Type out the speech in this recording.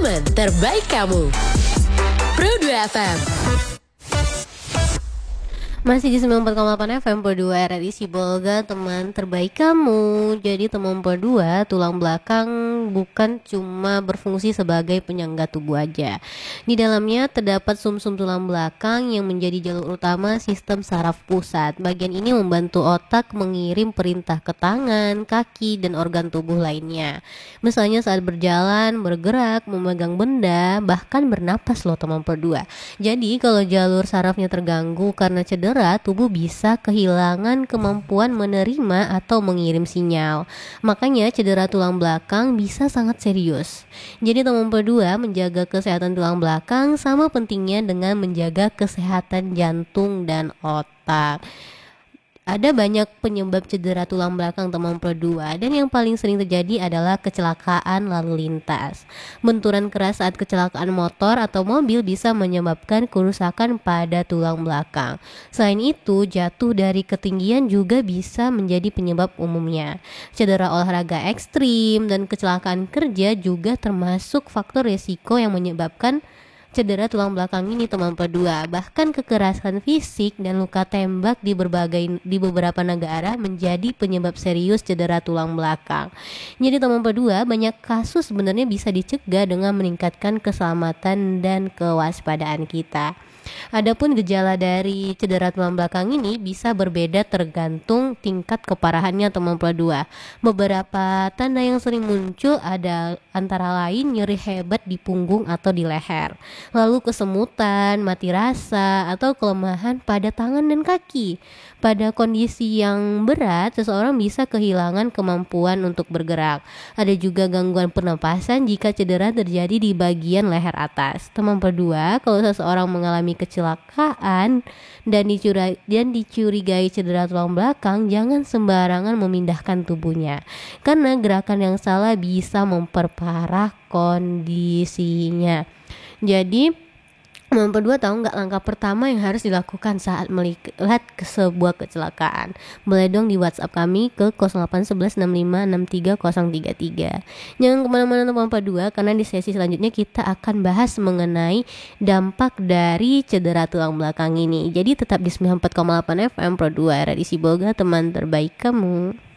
teman terbaik kamu. Pro 2 FM. Masih di 94,8 FM Pro 2 RRI Sibolga, teman terbaik kamu. Jadi teman Pro 2, tulang belakang bukan cuma berfungsi sebagai penyangga tubuh aja. Di dalamnya terdapat sumsum tulang belakang yang menjadi jalur utama sistem saraf pusat. Bagian ini membantu otak mengirim perintah ke tangan, kaki, dan organ tubuh lainnya. Misalnya saat berjalan, bergerak, memegang benda, bahkan bernapas loh teman Pro 2. Jadi kalau jalur sarafnya terganggu karena cedera, tubuh bisa kehilangan kemampuan menerima atau mengirim sinyal. Makanya cedera tulang belakang bisa sangat serius. Jadi teman kedua, menjaga kesehatan tulang belakang sama pentingnya dengan menjaga kesehatan jantung dan otak. Ada banyak penyebab cedera tulang belakang teman kedua, dan yang paling sering terjadi adalah kecelakaan lalu lintas. Benturan keras saat kecelakaan motor atau mobil bisa menyebabkan kerusakan pada tulang belakang. Selain itu, jatuh dari ketinggian juga bisa menjadi penyebab umumnya. Cedera olahraga ekstrim dan kecelakaan kerja juga termasuk faktor risiko yang menyebabkan cedera tulang belakang ini teman kedua. Bahkan kekerasan fisik dan luka tembak di beberapa negara menjadi penyebab serius cedera tulang belakang. Jadi teman kedua, banyak kasus sebenarnya bisa dicegah dengan meningkatkan keselamatan dan kewaspadaan kita. Adapun gejala dari cedera tulang belakang ini bisa berbeda tergantung tingkat keparahannya teman kedua. Beberapa tanda yang sering muncul ada antara lain nyeri hebat di punggung atau di leher, lalu kesemutan, mati rasa, atau kelemahan pada tangan dan kaki. Pada kondisi yang berat, seseorang bisa kehilangan kemampuan untuk bergerak. Ada juga gangguan pernapasan jika cedera terjadi di bagian leher atas. Teman kedua, kalau seseorang mengalami kecelakaan dan dicurigai cedera tulang belakang, jangan sembarangan memindahkan tubuhnya, karena gerakan yang salah bisa memperparah kondisinya. Jadi teman kedua, tahu nggak langkah pertama yang harus dilakukan saat melihat sebuah kecelakaan? Boleh dong di WhatsApp kami ke 0811656333. Jangan kemana-mana teman kedua, karena di sesi selanjutnya kita akan bahas mengenai dampak dari cedera tulang belakang ini. Jadi tetap di 94,8 FM Pro 2 RRI Sibolga, teman terbaik kamu.